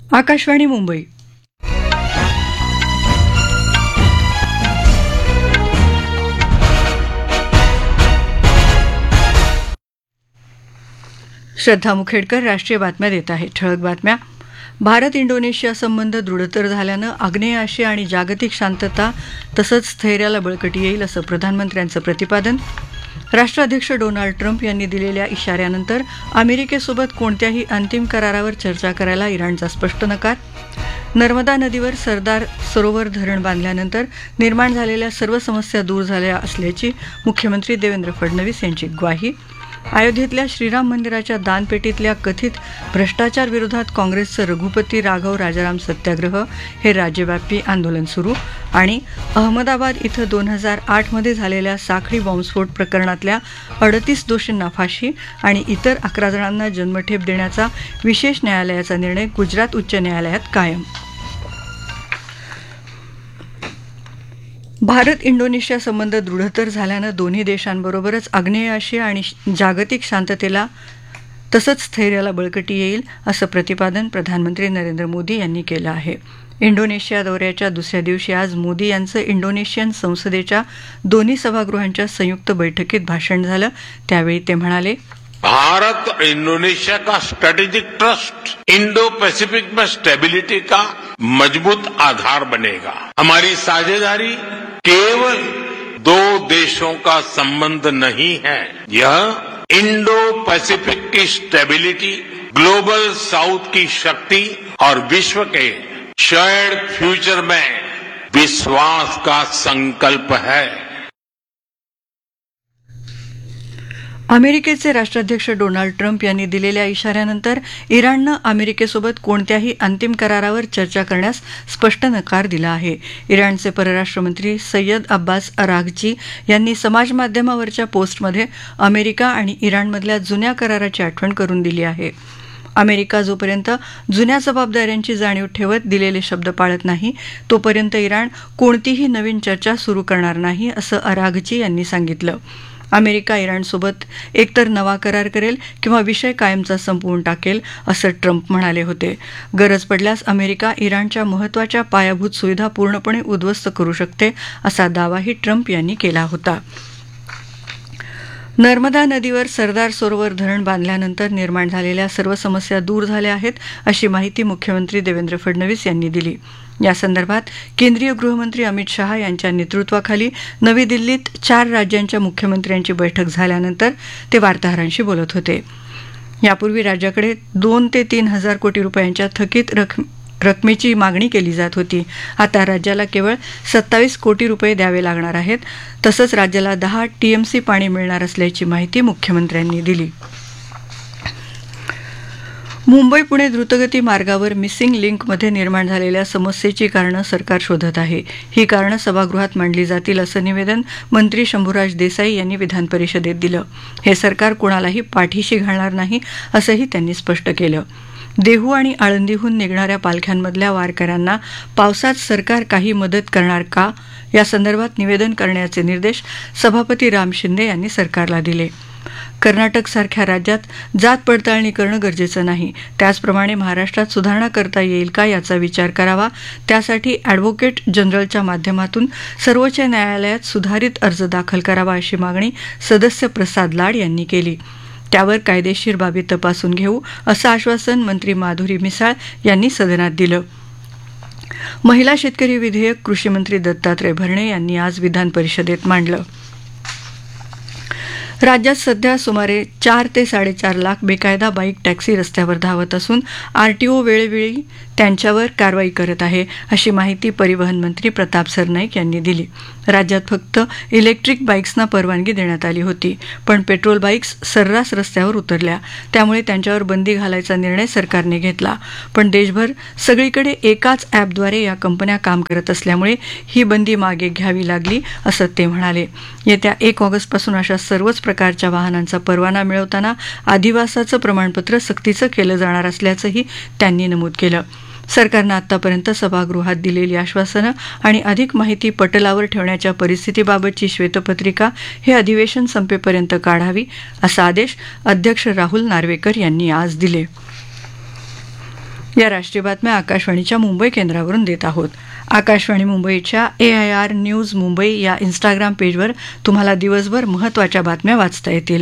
आकाशवाणी मुंबई. श्रद्धा मुखेडकर राष्ट्रीय बातम्या देत आहे. ठळक बातम्या. भारत इंडोनेशिया संबंध दृढतर झाल्यानं आग्नेय आशिया आणि जागतिक शांतता तसंच स्थैर्याला बळकटी येईल असं प्रधानमंत्र्यांचं प्रतिपादन. राष्ट्राध्यक्ष डोनाल्ड ट्रम्प यांनी दिलेल्या इशाऱ्यानंतर अमेरिकेसोबत कोणत्याही अंतिम करारावर चर्चा करायला इराणचा स्पष्ट नकार. नर्मदा नदीवर सरदार सरोवर धरण बांधल्यानंतर निर्माण झालेल्या सर्व समस्या दूर झाल्या असल्याची मुख्यमंत्री देवेंद्र फडणवीस यांची ग्वाही. अयोध्येतल्या श्रीराम मंदिराच्या दानपेटीतल्या कथित भ्रष्टाचार विरोधात काँग्रेसचं रघुपती राघव राजाराम सत्याग्रह हे राज्यव्यापी आंदोलन सुरू. आणि अहमदाबाद इथं 2008 मध्ये झालेल्या साखळी बॉम्बस्फोट प्रकरणातल्या 38 दोषींना फाशी आणि इतर 11 जणांना जन्मठेप देण्याचा विशेष न्यायालयाचा निर्णय गुजरात उच्च न्यायालयात कायम. भारत इंडोनेशिया संबंध दृढतर झाल्यानं दोन्ही देशांबरोबरच आग्नेय आशिया आणि जागतिक शांततेला तसंच स्थैर्याला बळकटी येईल असं प्रतिपादन प्रधानमंत्री नरेंद्र मोदी यांनी केलं आहे. इंडोनेशिया दौऱ्याच्या दुसऱ्या दिवशी आज मोदी यांचं इंडोनेशियन संसदेच्या दोन्ही सभागृहांच्या संयुक्त बैठकीत भाषण झालं. त्यावेळी ते म्हणाले, भारत और इंडोनेशिया का स्ट्रेटेजिक ट्रस्ट इंडो पैसिफिक में स्टेबिलिटी का मजबूत आधार बनेगा. हमारी साझेदारी केवल दो देशों का संबंध नहीं है, यह इंडो पैसिफिक की स्टेबिलिटी, ग्लोबल साउथ की शक्ति और विश्व के शेयर्ड फ्यूचर में विश्वास का संकल्प है. अमेरिकेचे राष्ट्राध्यक्ष डोनाल्ड ट्रम्प यांनी दिलेल्या इशाऱ्यानंतर इराणनं अमेरिकेसोबत कोणत्याही अंतिम करारावर चर्चा करण्यास स्पष्ट नकार दिला आहे. इराणचे परराष्ट्रमंत्री सय्यद अब्बास अराघची यांनी समाजमाध्यमावरच्या पोस्टमध्ये अमेरिका आणि इराणमधल्या जुन्या कराराची आठवण करून दिली आहे. अमेरिका जोपर्यंत जुन्या जबाबदाऱ्यांची जाणीव ठेवत दिलेले शब्द पाळत नाही तोपर्यंत इराण कोणतीही नवीन चर्चा सुरू करणार नाही असं अराघची यांनी सांगितलं. अमेरिका इराणसोबत एकतर नवा करार करेल किंवा विषय कायमचा संपवून टाकेल असं ट्रम्प म्हणाले होते. गरज पडल्यास अमेरिका इराणच्या महत्त्वाच्या पायाभूत सुविधा पूर्णपणे उद्ध्वस्त करू शकते असा दावाही ट्रम्प यांनी केला होता. नर्मदा नदीवर सरदार सरोवर धरण बांधल्यानंतर निर्माण झालेल्या सर्व समस्या दूर झाल्या आहेत अशी माहिती मुख्यमंत्री देवेंद्र फडणवीस यांनी दिली. या संदर्भात केंद्रीय गृहमंत्री अमित शहा यांच्या नेतृत्वाखाली नवी दिल्लीत 4 राज्यांच्या मुख्यमंत्र्यांची बैठक झाल्यानंतर ते वार्ताहरांशी बोलत होते. यापूर्वी राज्याकडे 2 ते 3 हजार कोटी रुपयांच्या थकीत रकमेची मागणी केली जात होती. आता राज्याला केवळ 27 कोटी रुपये द्यावे लागणार आहेत. तसंच राज्याला 10 TMC पाणी मिळणार असल्याची माहिती मुख्यमंत्र्यांनी दिली. मुंबई पुणे द्रुतगती मार्गावर मिसिंग लिंकमध्ये निर्माण झालेल्या समस्येची कारणं सरकार शोधत आहे. ही कारणं सभागृहात मांडली जातील असं निवेदन मंत्री शंभूराज देसाई यांनी विधान परिषदेत दिलं. हे सरकार कोणालाही पाठीशी घालणार नाही असंही त्यांनी स्पष्ट केलं. देहू आणि आळंदीहून निघणाऱ्या पालख्यांमधल्या वारकऱ्यांना पावसात सरकार काही मदत करणार का या संदर्भात निवेदन करण्याचे निर्देश सभापती राम शिंदे यांनी सरकारला दिले. कर्नाटकसारख्या राज्यात जात पडताळणी करणं गरजेचं नाही. त्याचप्रमाणे महाराष्ट्रात सुधारणा करता येईल का याचा विचार करावा. त्यासाठी ॲडव्होकेट जनरलच्या माध्यमातून सर्वोच्च न्यायालयात सुधारित अर्ज दाखल करावा अशी मागणी सदस्य प्रसाद लाड यांनी केली. त्यावर कायदेशीर बाबी तपासून घेऊ असं आश्वासन मंत्री माधुरी मिसाळ यांनी सदनात दिलं. महिला शेतकरी विधेयक कृषीमंत्री दत्तात्रय भरणे यांनी आज विधान परिषदेत मांडलं. राज्यात सध्या सुमारे 4 ते 4.5 लाख बेकायदा बाईक टॅक्सी रस्त्यावर धावत असून आरटीओ वेळोवेळी त्यांच्यावर कारवाई करत आहे अशी माहिती परिवहन मंत्री प्रताप सरनाईक यांनी दिली. राज्यात फक्त इलेक्ट्रिक बाईक्सना परवानगी देण्यात आली होती, पण पेट्रोल बाईक्स सर्रास रस्त्यावर उतरल्या. त्यामुळे त्यांच्यावर बंदी घालायचा निर्णय सरकारने घेतला. पण देशभर सगळीकडे एकाच ॲपद्वारे या कंपन्या काम करत असल्यामुळे ही बंदी मागे घ्यावी लागली असं ते म्हणाले. येत्या 1 ऑगस्टपासून अशा सर्वच प्रकारच्या वाहनांचा परवाना मिळवताना अधिवासाचं प्रमाणपत्र सक्तीचं केलं जाणार असल्याचंही त्यांनी नमूद केलं. सरकारनं आतापर्यंत सभागृहात दिलेली आश्वासनं आणि अधिक माहिती पटलावर ठेवण्याच्या परिस्थितीबाबतची श्वेतपत्रिका हे अधिवेशन संपेपर्यंत काढावी असा आदेश अध्यक्ष राहुल नार्वेकर यांनी आज दिले. या राष्ट्रीय बातम्या आकाशवाणीच्या मुंबई केंद्रावरून देत आहोत. आकाशवाणी मुंबईच्या AIR न्यूज मुंबई या इंस्टाग्राम पेजवर तुम्हाला दिवसभर महत्त्वाच्या बातम्या वाचता येतील.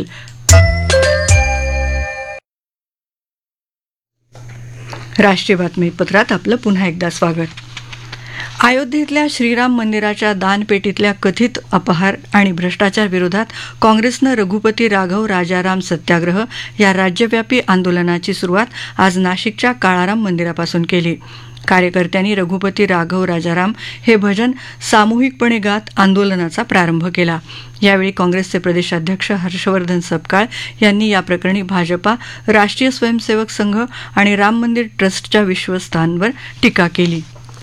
राष्ट्रीय बातमीपत्रात आपलं पुन्हा एकदा स्वागत. अयोध्येतल्या श्रीराम मंदिराच्या दानपेटीतल्या कथित अपहार आणि भ्रष्टाचार विरोधात काँग्रेसनं रघुपती राघव राजाराम सत्याग्रह या राज्यव्यापी आंदोलनाची सुरुवात आज नाशिकच्या काळाराम मंदिरापासून केली. कार्यकर्त्यांनी रघुपती राघव राजाराम हे भजन सामूहिकपणे गात आंदोलनाचा प्रारंभ केला. यावेळी काँग्रेसचे प्रदेशाध्यक्ष हर्षवर्धन सपकाळ यांनी या प्रकरणी भाजपा, राष्ट्रीय स्वयंसेवक संघ आणि राम मंदिर ट्रस्टच्या विश्वस्तांवर टीका केली.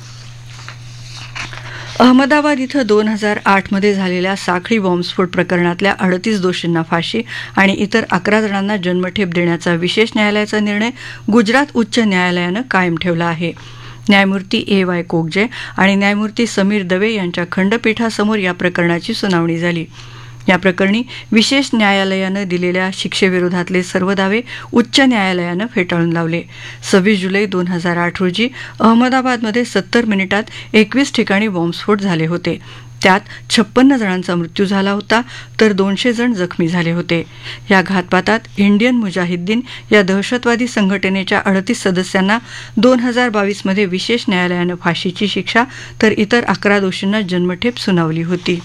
अहमदाबाद इथं 2008 मध्ये झालेल्या साखळी बॉम्बस्फोट प्रकरणातल्या 38 दोषींना फाशी आणि इतर 11 जणांना जन्मठेप देण्याचा विशेष न्यायालयाचा निर्णय गुजरात उच्च न्यायालयानं कायम ठेवला आहे. न्यायमूर्ती AY कोगजे आणि न्यायमूर्ती समीर दवे यांच्या खंडपीठासमोर या प्रकरणाची सुनावणी झाली. या प्रकरणी विशेष न्यायालयानं दिलेल्या शिक्षेविरोधातले सर्व दावे उच्च न्यायालयानं फेटाळून लावले. 26 जुलै 2008 रोजी अहमदाबादमध्ये 70 मिनिटात 21 ठिकाणी बॉम्बस्फोट झाले होते. त्यात 56 जणांचा मृत्यू झाला होता तर 200 जण जखमी झाले होते. या घातपातात इंडियन मुजाहिद्दीन या दहशतवादी संघटनेच्या 38 सदस्यांना 2022 मध्ये विशेष न्यायालयानं फाशीची शिक्षा तर इतर 11 दोषींना जन्मठेप सुनावली होती.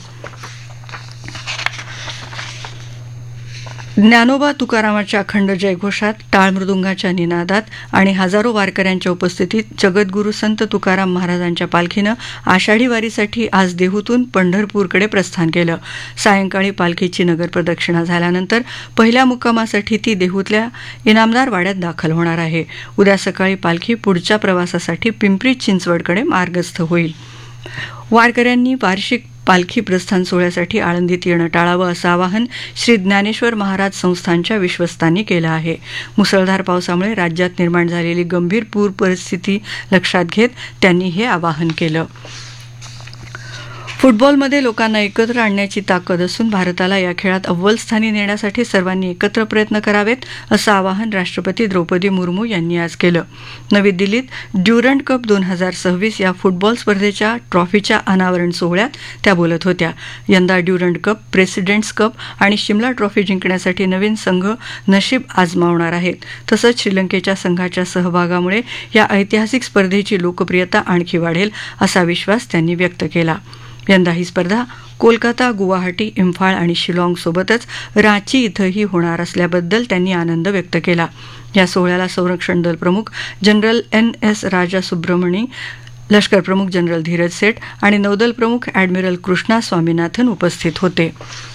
ज्ञानोबा तुकारामाच्या अखंड जयघोषात, टाळ मृदुंगाच्या निनादात आणि हजारो वारकऱ्यांच्या उपस्थितीत जगद्गुरू संत तुकाराम महाराजांच्या पालखीनं आषाढी वारीसाठी आज देहूतून पंढरपूरकडे प्रस्थान केलं. सायंकाळी पालखीची नगरप्रदक्षिणा झाल्यानंतर पहिल्या मुक्कामासाठी ती देहूतल्या इनामदार वाड्यात दाखल होणार आहे. उद्या सकाळी पालखी पुढच्या प्रवासासाठी पिंपरी चिंचवडकडे मार्गस्थ होईल. वारकऱ्यांनी वार्षिक पालखी प्रस्थान सोहळ्यासाठी आळंदीत येणं टाळावं असं आवाहन श्री ज्ञानेश्वर महाराज संस्थानच्या विश्वस्तांनी केलं आहे. मुसळधार पावसामुळे राज्यात निर्माण झालेली गंभीर पूर परिस्थिती लक्षात घेत त्यांनी हे आवाहन केलं. फुटबॉलमध्ये लोकांना एकत्र आणण्याची ताकद असून भारताला या खेळात अव्वल स्थानी नेण्यासाठी सर्वांनी एकत्र प्रयत्न करावेत असं आवाहन राष्ट्रपती द्रौपदी मुर्मू यांनी आज केलं. नवी दिल्लीत ड्युरंड कप 2026 या फुटबॉल स्पर्धेच्या ट्रॉफीच्या अनावरण सोहळ्यात त्या बोलत होत्या. यंदा ड्युरंड कप, प्रेसिडेंट्स कप आणि शिमला ट्रॉफी जिंकण्यासाठी नवीन संघ नशीब आजमावणार आहेत. तसंच श्रीलंकेच्या संघाच्या सहभागामुळे या ऐतिहासिक स्पर्धेची लोकप्रियता आणखी वाढेल असा विश्वास त्यांनी व्यक्त केला. यंदा ही स्पर्धा कोलकाता, गुवाहाटी, इम्फाळ आणि शिलाँग सोबतच रांची इथंही होणार असल्याबद्दल त्यांनी आनंद व्यक्त केला. या सोहळ्याला संरक्षण दल प्रमुख जनरल NS राजा सुब्रमणी, लष्कर प्रमुख जनरल धीरज सेठ आणि नौदल प्रमुख ॲडमिरल कृष्णा स्वामीनाथन उपस्थित होते.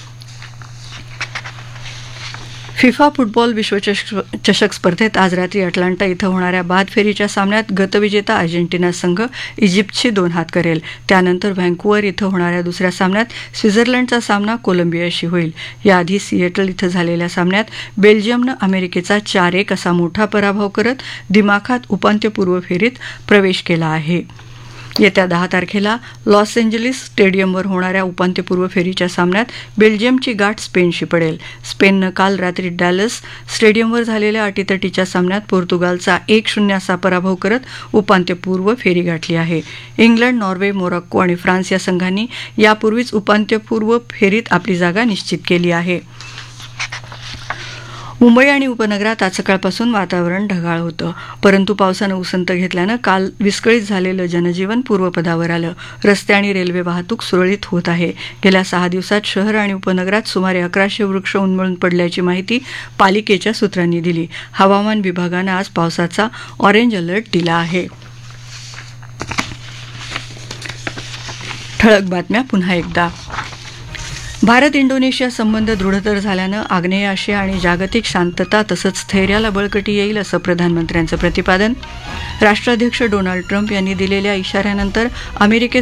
फिफा फुटबॉल विश्वचषक स्पर्धेत आज रात्री अटलांटा इथं होणाऱ्या बाद फेरीच्या सामन्यात गतविजेता अर्जेंटिना संघ इजिप्तशी 2 हात करेल. त्यानंतर व्हँकुव्हर इथं होणाऱ्या दुसऱ्या सामन्यात स्वित्झर्लंडचा सामना कोलंबियाशी होईल. याआधी सिएटल इथं झालेल्या सामन्यात बेल्जियमनं अमेरिकेचा 4-1 असा मोठा पराभव करत दिमाखात उपांत्यपूर्व फेरीत प्रवेश केला आहे. येत्या 10 तारखेला लॉस एंजलिस स्टेडियमवर होणाऱ्या उपांत्यपूर्व फेरीच्या सामन्यात बेल्जियमची गाठ स्पेनशी पडेल. स्पेननं काल रात्री डॅलस स्टेडियमवर झालेल्या अटीतटीच्या सामन्यात पोर्तुगालचा 1-0 असा पराभव करत उपांत्यपूर्व फेरी गाठली आहे. इंग्लंड, नॉर्वे, मोरक्को आणि फ्रान्स या संघांनी यापूर्वीच उपांत्यपूर्व फेरीत आपली जागा निश्चित केली आहे. मुंबई आणि उपनगरात आज सकाळपासून वातावरण ढगाळ होतं, परंतु पावसानं उसंत घेतल्यानं काल विस्कळीत झालेलं जनजीवन पूर्वपदावर आलं. रस्ते आणि रेल्वे वाहतूक सुरळीत होत आहे. गेल्या 6 दिवसात शहर आणि उपनगरात सुमारे 1100 वृक्ष उन्मळून पडल्याची माहिती पालिकेच्या सूत्रांनी दिली. हवामान विभागानं आज पावसाचा ऑरेंज अलर्ट दिला आहे. ठळक बातम्या पुन्हा एकदा. भारत इंडोनेशिया संबंध दृढतर झाल्यानं आग्नेय आशिया आणि जागतिक शांतता तसंच स्थैर्याला बळकटी येईल असं प्रधानमंत्र्यांचं प्रतिपादन. राष्ट्राध्यक्ष डोनाल्ड ट्रम्प यांनी दिलेल्या इशाऱ्यानंतर